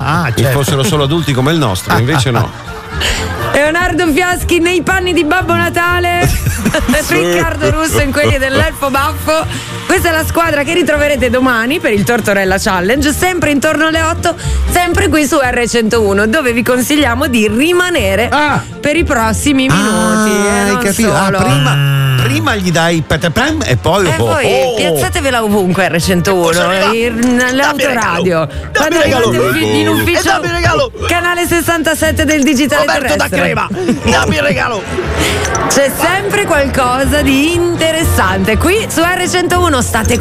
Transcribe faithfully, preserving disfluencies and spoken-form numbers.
Ah, che certo. fossero solo adulti come il nostro, invece no. Leonardo Fiaschi nei panni di Babbo Natale, Riccardo Russo in quelli dell'Elfo Baffo. Questa è la squadra che ritroverete domani per il Tortorella Challenge, sempre intorno alle otto, sempre qui su erre centouno, dove vi consigliamo di rimanere Ah. per i prossimi minuti. Ah, e hai non capito? Ah, solo. prima, prima gli dai peteprem e poi E oh, poi oh. piazzatevela ovunque erre centouno, nell'autoradio. Quando arrivate in uffi- in ufficio, dammi il regalo. canale sessantasette del digitale Roberto da terrestre. Crema, dammi il regalo. C'è sempre qualcosa di interessante qui su erre centouno. State